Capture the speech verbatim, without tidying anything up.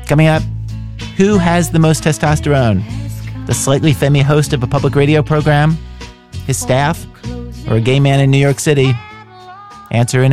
Coming up, who has the most testosterone? The slightly femmy host of a public radio program, his staff, or a gay man in New York City? Answer in